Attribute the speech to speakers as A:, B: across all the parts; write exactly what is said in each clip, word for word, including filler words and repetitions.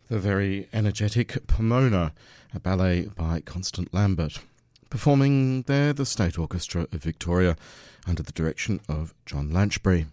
A: The very energetic Pomona, a ballet by Constant Lambert. Performing there, the State Orchestra of Victoria, under the direction of John Lanchbury.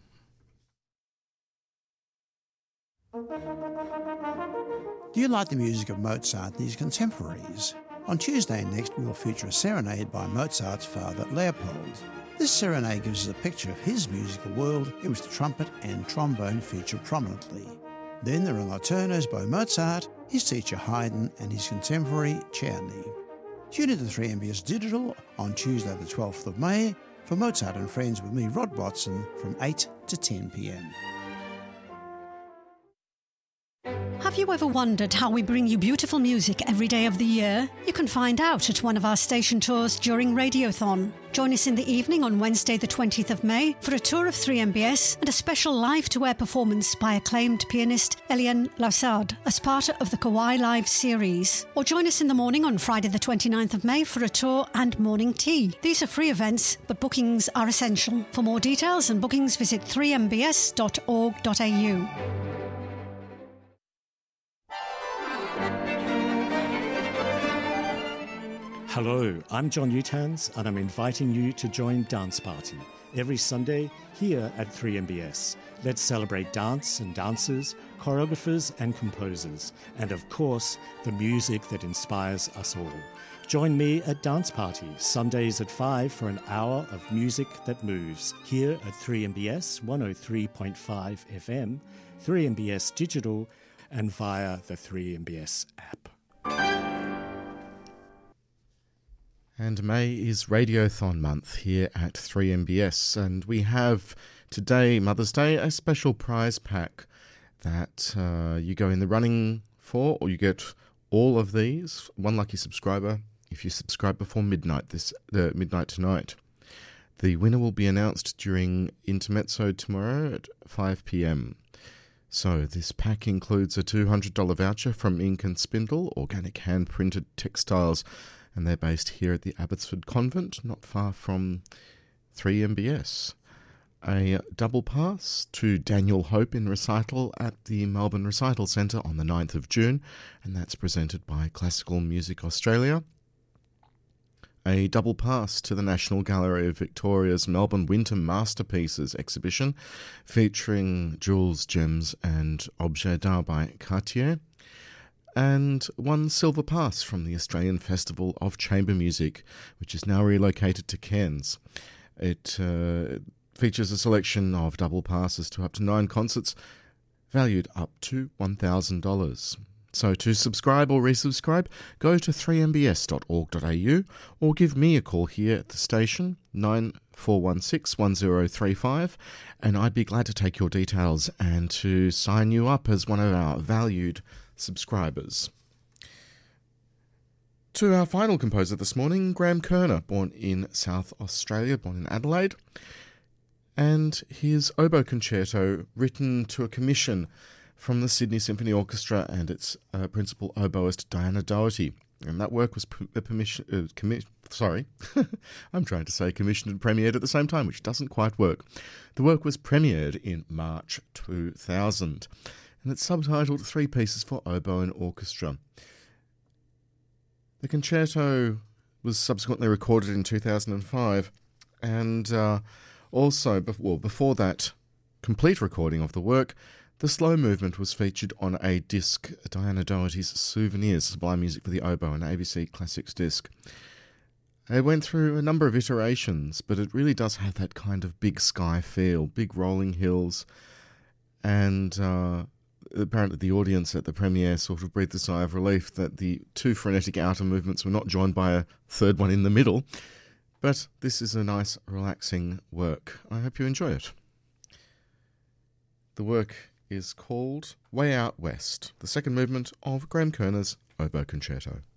B: Do you like the music of Mozart and his contemporaries? On Tuesday next, we will feature a serenade by Mozart's father, Leopold. This serenade gives us a picture of his musical world in which the trumpet and trombone feature prominently. Then there are nocturnos by Mozart, his teacher Haydn and his contemporary Czerny. Tune into three M B S Digital on Tuesday the twelfth of May for Mozart and Friends with me, Rod Watson, from eight to ten p m.
C: Have you ever wondered how we bring you beautiful music every day of the year? You can find out at one of our station tours during Radiothon. Join us in the evening on Wednesday the twentieth of May for a tour of three M B S and a special live-to-air performance by acclaimed pianist Eliane Lausard as part of the Kawai Live series. Or join us in the morning on Friday the twenty-ninth of May for a tour and morning tea. These are free events, but bookings are essential. For more details and bookings, visit three m b s dot org dot a u.
D: Hello, I'm John Utans and I'm inviting you to join Dance Party every Sunday here at three M B S. Let's celebrate dance and dancers, choreographers and composers, and of course, the music that inspires us all. Join me at Dance Party, Sundays at five for an hour of music that moves, here at three M B S one oh three point five F M, three M B S Digital, and via the three M B S app.
A: And May is Radiothon month here at three M B S, and we have today, Mother's Day, a special prize pack that uh, you go in the running for, or you get all of these, one lucky subscriber, if you subscribe before midnight this uh, midnight tonight. The winner will be announced during Intermezzo tomorrow at five p m. So this pack includes a two hundred dollars voucher from Ink and Spindle, organic hand-printed textiles, and they're based here at the Abbotsford Convent, not far from three M B S. A double pass to Daniel Hope in recital at the Melbourne Recital Centre on the ninth of June, and that's presented by Classical Music Australia. A double pass to the National Gallery of Victoria's Melbourne Winter Masterpieces exhibition, featuring jewels, gems and objets d'art by Cartier. And one silver pass from the Australian Festival of Chamber Music, which is now relocated to Cairns. It uh, features a selection of double passes to up to nine concerts, valued up to one thousand dollars. So to subscribe or resubscribe, go to three m b s dot org dot a u or give me a call here at the station, nine four one six, one zero three five, and I'd be glad to take your details and to sign you up as one of our valued subscribers. To our final composer this morning, Graham Kerner, born in South Australia, born in Adelaide, and his oboe concerto written to a commission from the Sydney Symphony Orchestra and its uh, principal oboist Diana Doherty. And that work was p- permission, uh, commi- sorry, I'm trying to say commissioned and premiered at the same time, which doesn't quite work. The work was premiered in March two thousand. And it's subtitled Three Pieces for Oboe and Orchestra. The concerto was subsequently recorded in two thousand five, and uh, also, well, before that complete recording of the work, the slow movement was featured on a disc, Diana Doherty's Souvenirs, Sublime Music for the Oboe, an A B C Classics disc. It went through a number of iterations, but it really does have that kind of big sky feel, big rolling hills, and uh, apparently the audience at the premiere sort of breathed a sigh of relief that the two frenetic outer movements were not joined by a third one in the middle. But this is a nice, relaxing work. I hope you enjoy it. The work is called Way Out West, the second movement of Graham Kerner's Oboe Concerto.